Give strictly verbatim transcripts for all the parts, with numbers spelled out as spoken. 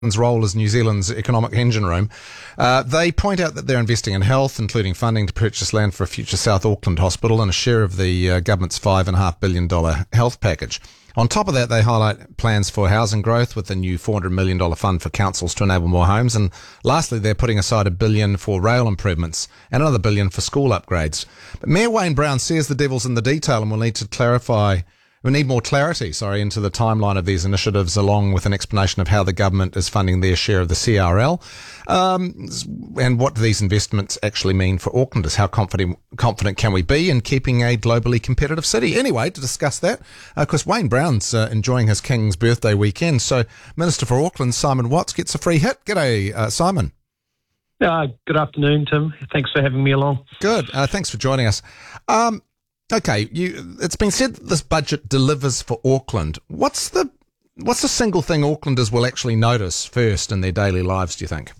role as New Zealand's economic engine room. Uh, they point out that they're investing in health, including funding to purchase land for a future South Auckland hospital and a share of the uh, government's five point five billion dollars health package. On top of that, they highlight plans for housing growth with a new four hundred million dollars fund for councils to enable more homes. And lastly, they're putting aside a billion for rail improvements and another billion for school upgrades. But Mayor Wayne Brown says the devil's in the detail and will need to clarify We need more clarity, sorry, into the timeline of these initiatives, along with an explanation of how the government is funding their share of the C R L, um, and what do these investments actually mean for Aucklanders. How confident confident can we be in keeping a globally competitive city? Anyway, to discuss that, because uh, Wayne Brown's uh, enjoying his King's birthday weekend, so Minister for Auckland, Simon Watts, gets a free hit. G'day, uh, Simon. Uh, good afternoon, Tim. Thanks for having me along. Good. Uh, thanks for joining us. Um, Okay, you, it's been said that this budget delivers for Auckland. What's the what's the single thing Aucklanders will actually notice first in their daily lives, do you think?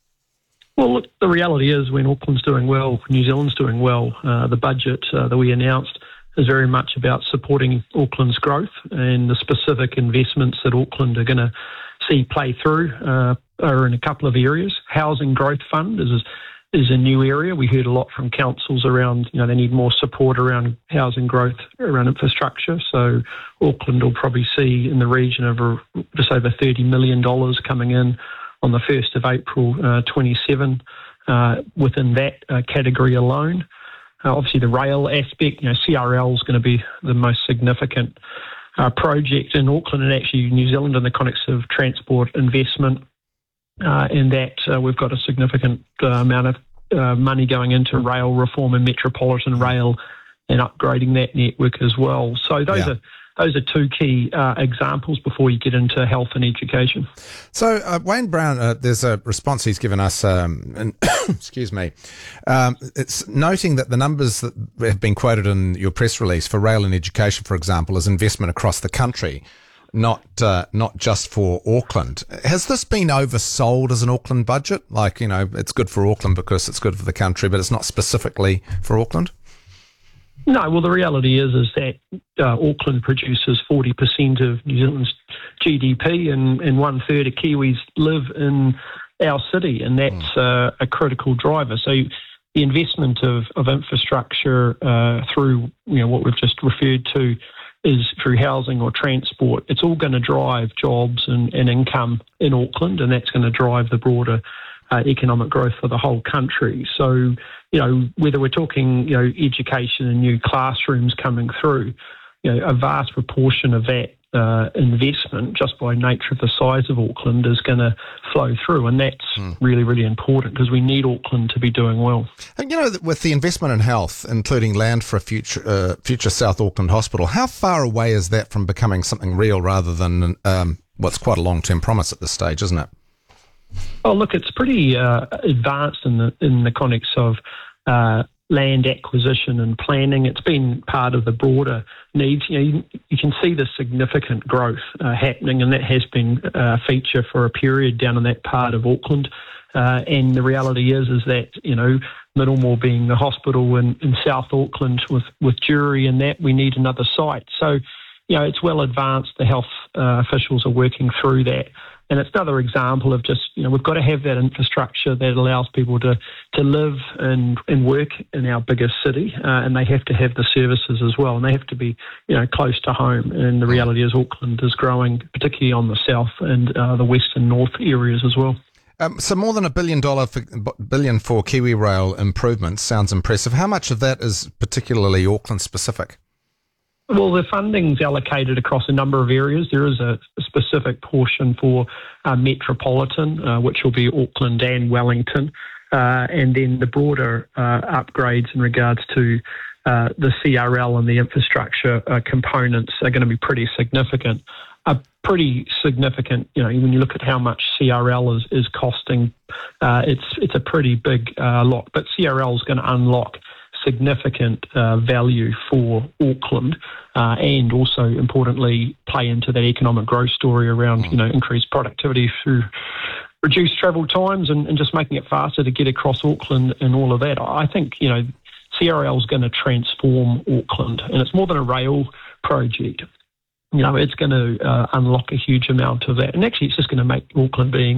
Well, look, the reality is when Auckland's doing well, New Zealand's doing well, uh, the budget uh, that we announced is very much about supporting Auckland's growth, and the specific investments that Auckland are going to see play through uh, are in a couple of areas. Housing Growth Fund is is a new area. We heard a lot from councils around, you know, they need more support around housing growth, around infrastructure. So Auckland will probably see in the region of just over thirty million dollars coming in on the first of April uh, twenty-seven uh, within that uh, category alone. Uh, obviously the rail aspect, you know, C R L is going to be the most significant uh, project in Auckland and actually New Zealand in the context of transport investment. Uh, in that uh, we've got a significant uh, amount of uh, money going into rail reform and metropolitan rail and upgrading that network as well. So those yeah. are those are two key uh, examples before you get into health and education. So uh, Wayne Brown, uh, there's a response he's given us, um, and excuse me, um, it's noting that the numbers that have been quoted in your press release for rail and education, for example, is investment across the country, not uh, not just for Auckland. Has this been oversold as an Auckland budget? Like, you know, it's good for Auckland because it's good for the country, but it's not specifically for Auckland? No, well, the reality is is that uh, Auckland produces forty percent of New Zealand's G D P, and, and one-third of Kiwis live in our city, and that's mm. uh, a critical driver. So the investment of, of infrastructure uh, through, you know, what we've just referred to is through housing or transport, it's all going to drive jobs and, and income in Auckland, and that's going to drive the broader uh, economic growth for the whole country. So, you know, whether we're talking, you know, education and new classrooms coming through, you know, a vast proportion of that uh, investment, just by nature of the size of Auckland, is going to flow through, and that's mm. really, really important because we need Auckland to be doing well. And, you know, with the investment in health, including land for a future uh, future South Auckland hospital, how far away is that from becoming something real rather than um, what's quite a long-term promise at this stage, isn't it? Oh, look, it's pretty uh, advanced in the in the context of uh, land acquisition and planning. It's been part of the broader needs. You know, you, you can see the significant growth uh, happening, and that has been a feature for a period down in that part of Auckland. Uh, and the reality is, is that, you know, Middlemore being the hospital in, in South Auckland with, with Jury and that, we need another site. So, you know, it's well advanced. The health uh, officials are working through that. And it's another example of just, you know, we've got to have that infrastructure that allows people to, to live and, and work in our biggest city, uh, and they have to have the services as well, and they have to be, you know, close to home. And the reality is Auckland is growing, particularly on the south and uh, the west and north areas as well. Um, so more than a billion dollar for, billion for Kiwi Rail improvements sounds impressive. How much of that is particularly Auckland specific? Well, the funding's allocated across a number of areas. There is a specific portion for uh, metropolitan, uh, which will be Auckland and Wellington, uh, and then the broader uh, upgrades in regards to uh, the C R L and the infrastructure uh, components are going to be pretty significant. A pretty significant, you know, when you look at how much C R L is, is costing, uh, it's it's a pretty big uh, lot. But C R L is going to unlock significant uh, value for Auckland, uh, and also importantly play into that economic growth story around, you know, increased productivity through reduced travel times and, and just making it faster to get across Auckland and all of that. I think, you know, C R L is going to transform Auckland, and it's more than a rail project. you know, it's going to uh, unlock a huge amount of that. And actually, it's just going to make Auckland being